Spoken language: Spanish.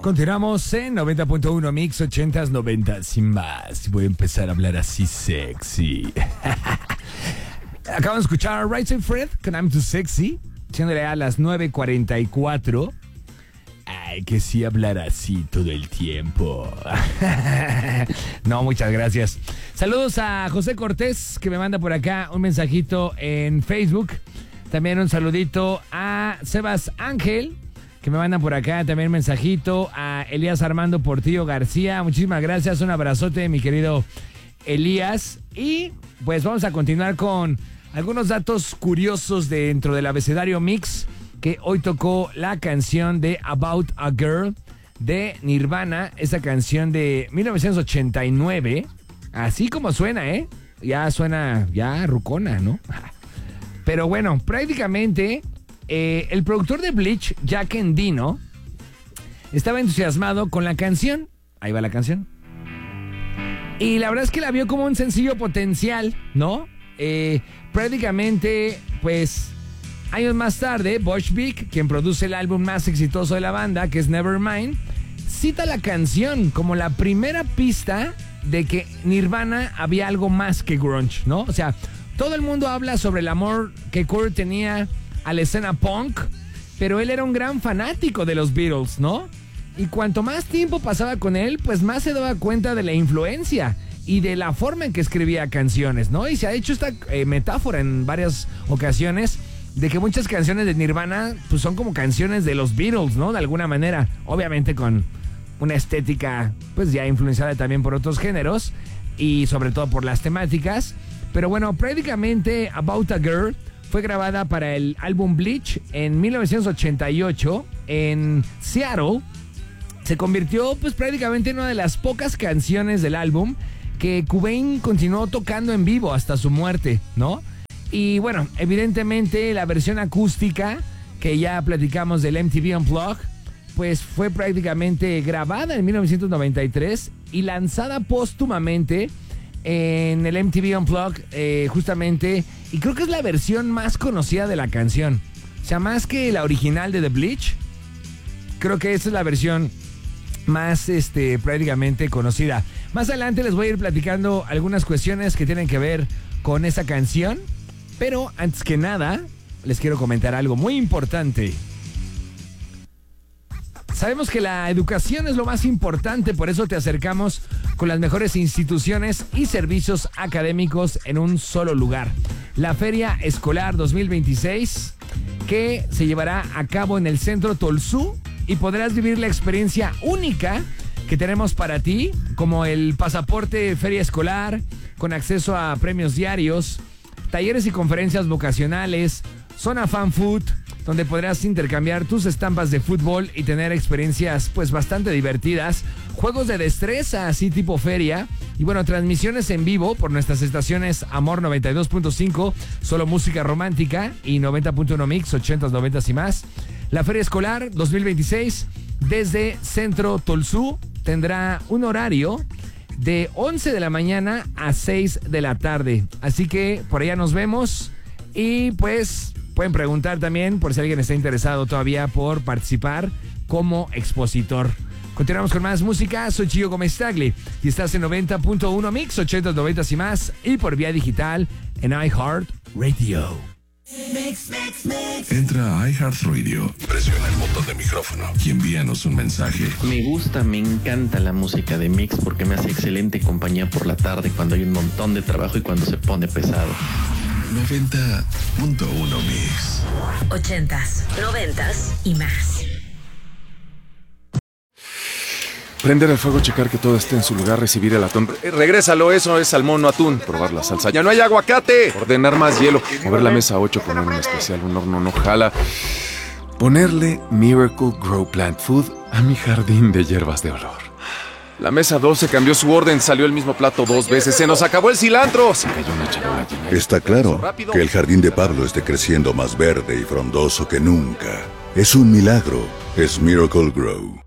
Continuamos en 90.1 Mix 80s, 90s y más. Voy a empezar a hablar así sexy. Acaban de escuchar a Right Said Fred con I'm Too Sexy, siéndole a las 9:44. Ay, que sí hablar así todo el tiempo. No, muchas gracias. Saludos a José Cortés, que me manda por acá un mensajito en Facebook. También un saludito a Sebas Ángel, que me mandan por acá también un mensajito. A Elías Armando Portillo García, muchísimas gracias. Un abrazote, mi querido Elías. Y pues vamos a continuar con algunos datos curiosos dentro del abecedario Mix, que hoy tocó la canción de About a Girl de Nirvana, esa canción de 1989. Así como suena, ¿eh? Ya suena, ya rucona, ¿no? Pero bueno, prácticamente el productor de Bleach, Jack Endino, estaba entusiasmado con la canción. Ahí va la canción. Y la verdad es que la vio como un sencillo potencial, ¿no? Prácticamente, pues, años más tarde, Butch Vig, quien produce el álbum más exitoso de la banda, que es Nevermind, cita la canción como la primera pista de que Nirvana había algo más que grunge, ¿no? O sea, todo el mundo habla sobre el amor que Kurt tenía a la escena punk, pero él era un gran fanático de los Beatles, ¿no? Y cuanto más tiempo pasaba con él, pues más se daba cuenta de la influencia y de la forma en que escribía canciones, ¿no? Y se ha hecho esta metáfora en varias ocasiones de que muchas canciones de Nirvana pues son como canciones de los Beatles, ¿no? De alguna manera, obviamente con una estética pues ya influenciada también por otros géneros y sobre todo por las temáticas. Pero bueno, prácticamente About a Girl fue grabada para el álbum Bleach en 1988 en Seattle. Se convirtió pues prácticamente en una de las pocas canciones del álbum que Cobain continuó tocando en vivo hasta su muerte, ¿no? Y bueno, evidentemente la versión acústica que ya platicamos del MTV Unplugged pues fue prácticamente grabada en 1993 y lanzada póstumamente en el MTV Unplugged, justamente, y creo que es la versión más conocida de la canción. O sea, más que la original de The Bleach, creo que esa es la versión más prácticamente conocida. Más adelante les voy a ir platicando algunas cuestiones que tienen que ver con esa canción, pero antes que nada, les quiero comentar algo muy importante. Sabemos que la educación es lo más importante, por eso te acercamos con las mejores instituciones y servicios académicos en un solo lugar. La Feria Escolar 2026, que se llevará a cabo en el Centro Tolsú, y podrás vivir la experiencia única que tenemos para ti, como el pasaporte Feria Escolar, con acceso a premios diarios, talleres y conferencias vocacionales, zona fan food, donde podrás intercambiar tus estampas de fútbol y tener experiencias pues bastante divertidas, juegos de destreza así tipo feria, y bueno, transmisiones en vivo por nuestras estaciones Amor 92.5, solo música romántica, y 90.1 Mix, 80s, 90s y más. La Feria Escolar 2026 desde Centro Tolsú tendrá un horario de 11 de la mañana a 6 de la tarde, así que por allá nos vemos. Y pues pueden preguntar también por si alguien está interesado todavía por participar como expositor. Continuamos con más música. Soy Chio Gómez Tagle y estás en 90.1 Mix, 80, 90 y más, y por vía digital en iHeartRadio. Entra a iHeartRadio, presiona el botón de micrófono y envíanos un mensaje. Me gusta, me encanta la música de Mix porque me hace excelente compañía por la tarde cuando hay un montón de trabajo y cuando se pone pesado. 90.1 Mix. 80s, 90s y más. Prender el fuego, checar que todo esté en su lugar, recibir el atún. Regrésalo, eso es salmón, no atún. Probar la salsa. ¡Ya no hay aguacate! Ordenar más hielo. Mover la mesa 8, poner un especial, un horno no jala. Ponerle Miracle Grow Plant Food a mi jardín de hierbas de olor. La mesa 12 cambió su orden, salió el mismo plato 2 veces. ¡Se nos acabó el cilantro! Se cayó una charola llena. Está claro que el jardín de Pablo esté creciendo más verde y frondoso que nunca. Es un milagro. Es Miracle Grow.